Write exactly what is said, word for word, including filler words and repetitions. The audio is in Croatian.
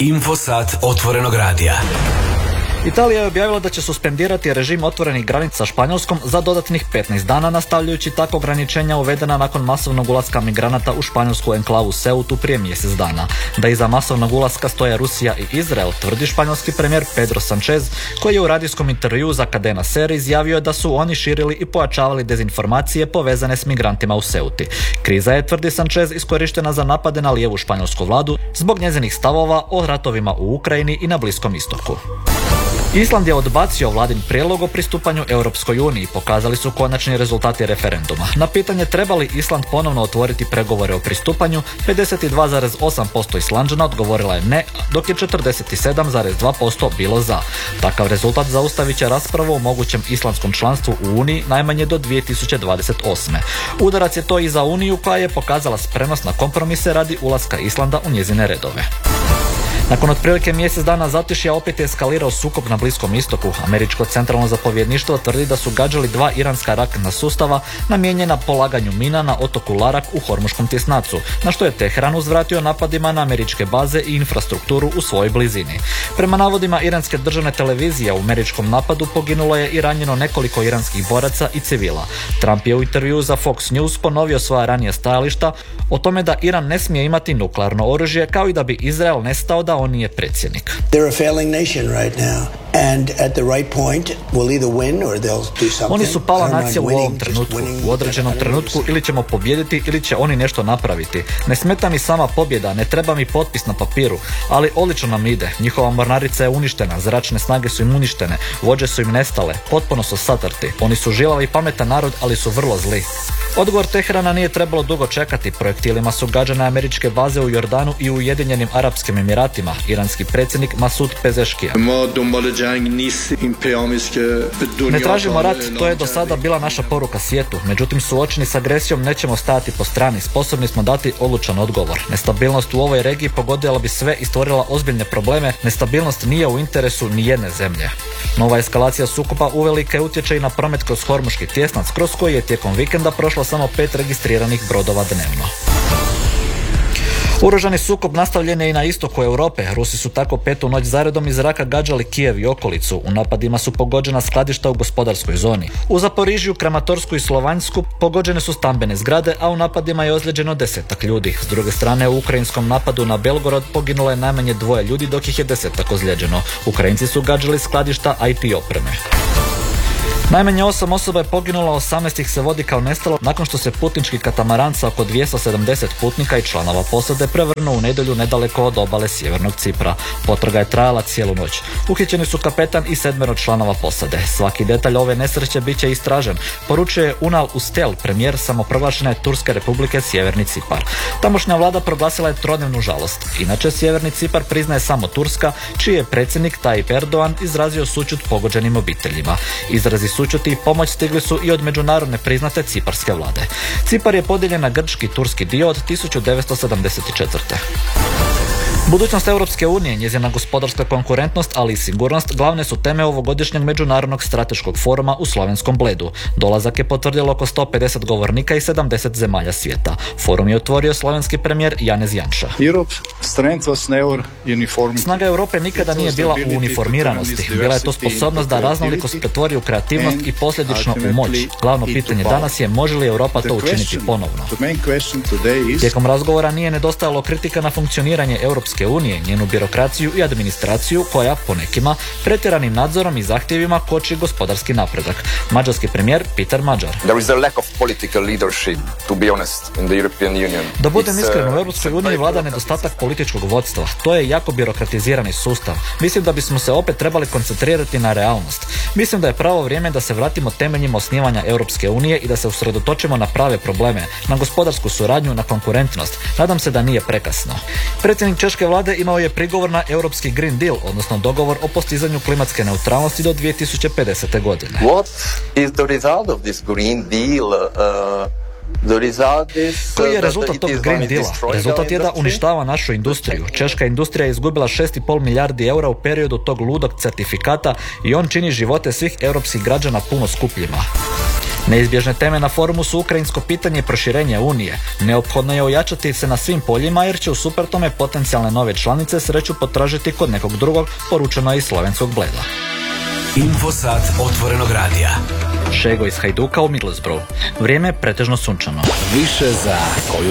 Infosat otvorenog radija. Italija je objavila da će suspendirati režim otvorenih granica sa Španjolskom za dodatnih petnaest dana, nastavljajući tako ograničenja uvedena nakon masovnog ulaska migranata u španjolsku enklavu Ceutu prije mjesec dana. Da iza masovnog ulaska stoje Rusija i Izrael, tvrdi španjolski premijer Pedro Sanchez, koji je u radijskom intervjuu za Cadena Ser izjavio da su oni širili i pojačavali dezinformacije povezane s migrantima u Ceuti. Kriza je, tvrdi Sanchez, iskorištena za napade na lijevu španjolsku vladu zbog njezinih stavova o ratovima u Ukrajini i na Bliskom istoku. Island je odbacio vladin prijedlog o pristupanju Europskoj uniji, pokazali su konačni rezultati referenduma. Na pitanje treba li Island ponovno otvoriti pregovore o pristupanju, pedeset dva zarez osam posto Islanđana odgovorila je ne, dok je četrdeset sedam zarez dva posto bilo za. Takav rezultat zaustavit će raspravu o mogućem islandskom članstvu u Uniji najmanje do dvije tisuće dvadeset osme. Udarac je to i za Uniju, koja je pokazala spremnost na kompromise radi ulaska Islanda u njezine redove. Nakon otprilike mjesec dana zatišja opet je eskalirao sukob na Bliskom istoku. Američko centralno zapovjedništvo tvrdi da su gađali dva iranska raketna sustava namijenjena polaganju mina na otoku Larak u Hormuškom tjesnacu, na što je Teheran uzvratio napadima na američke baze i infrastrukturu u svojoj blizini. Prema navodima iranske državne televizije, u američkom napadu poginulo je i ranjeno nekoliko iranskih boraca i civila. Trump je u intervjuu za Fox News ponovio svoja ranija stajališta o tome da Iran ne smije imati nuklearno oružje, kao i da bi Izrael nestao da on nije predsjednik. Oni su pala nacija u ovom trenutku. U određenom trenutku ili ćemo pobijediti ili će oni nešto napraviti. Ne smeta mi sama pobjeda, ne treba mi potpis na papiru, ali odlično nam ide. Njihova mornarica je uništena, zračne snage su im uništene, vođe su im nestale, potpuno su satrti. Oni su žilavi i pametan narod, ali su vrlo zli. Odgovor Teherana nije trebalo dugo čekati. Projektilima su gađane američke baze u Jordanu i u Ujedinjenim Arapskim Emiratima. Iranski predsjednik Masud Pezeškija. Ne tražimo rat, to je do sada bila naša poruka svijetu. Međutim, suočeni s agresijom nećemo stajati po strani. Sposobni smo dati odlučan odgovor. Nestabilnost u ovoj regiji pogodila bi sve i stvorila ozbiljne probleme. Nestabilnost nije u interesu ni jedne zemlje. Nova eskalacija sukoba uvelike utječe i na promet kroz Hormuški tjesnac, kroz koji je tijekom vikenda prošlo samo pet registriranih brodova dnevno. Oružani sukob nastavljen je i na istoku Europe. Rusi su tako petu noć zaredom iz zraka gađali Kijev i okolicu. U napadima su pogođena skladišta u gospodarskoj zoni. U Zaporižju, Kramatorsku i Slovanjsku pogođene su stambene zgrade, a u napadima je ozlijeđeno desetak ljudi. S druge strane, u ukrajinskom napadu na Belgorod poginulo je najmanje dvoje ljudi, dok ih je desetak ozlijeđeno. Ukrajinci su gađali skladišta I T opreme. Najmanje osam osoba je poginulo, osamnaest ih se vodi kao nestalo nakon što se putnički katamaran sa oko dvjesto sedamdeset putnika i članova posade prevrnuo u nedjelju nedaleko od obale sjevernog Cipra. Potraga je trajala cijelu noć. Uhićeni su kapetan i sedmero članova posade. Svaki detalj ove nesreće bit će istražen, poručuje Unal Ustel, premijer samoproglašene Turske republike Sjeverni Cipar. Tamošnja vlada proglasila je trodnevnu žalost. Inače, Sjeverni Cipar priznaje samo Turska, čiji je predsjednik Tayyip Erdogan izrazio sućut pogođenim obiteljima. Izrazi sućuti i pomoć stigli su i od međunarodne priznate ciparske vlade. Cipar je podijeljen na grčki i turski dio od tisuću devetsto sedamdeset četvrte. Budućnost Europske unije, njezina gospodarska konkurentnost, ali i sigurnost glavne su teme ovogodišnjeg međunarodnog strateškog foruma u slovenskom Bledu. Dolazak je potvrdilo oko sto pedeset govornika iz sedamdeset zemalja svijeta. Forum je otvorio slovenski premijer Janez Janša. Snaga Europe nikada nije bila u uniformiranosti. Bila je to sposobnost da raznolikost pretvori u kreativnost i posljedično u moć. Glavno pitanje danas je može li Europa to učiniti ponovno. Tijekom razgovora nije nedostajalo kritika na funkcioniranje Europske unije, njenu birokraciju i administraciju koja, po nekima, pretjeranim nadzorom i zahtjevima koči gospodarski napredak. Mađarski premijer Peter Magyar. Da budem iskren, u Europskoj uniji vlada nedostatak političkog vodstva. To je jako birokratizirani sustav. Mislim da bismo se opet trebali koncentrirati na realnost. Mislim da je pravo vrijeme da se vratimo temeljima osnivanja Europske unije i da se usredotočimo na prave probleme, na gospodarsku suradnju, na konkurentnost. Nadam se da nije prekasno. Predsjednik Češke vlade imao je prigovor na Europski Green Deal, odnosno dogovor o postizanju klimatske neutralnosti do dvije tisuće pedesete godine. What is the result of this Green Deal? Uh... Koji je rezultat tog Green Deala? Rezultat je da uništava našu industriju. Češka industrija je izgubila šest zarez pet milijardi eura u periodu tog ludog certifikata i on čini živote svih europskih građana puno skupljima. Neizbježne teme na forumu su ukrajinsko pitanje i proširenje Unije. Neophodno je ojačati se na svim poljima jer će u suprotnome potencijalne nove članice sreću potražiti kod nekog drugog, poručeno je iz slovenskog Bleda. Infosat otvorenog radija. Šego iz Hajduka u Middlesbrough. Vrijeme je pretežno sunčano. Više za koju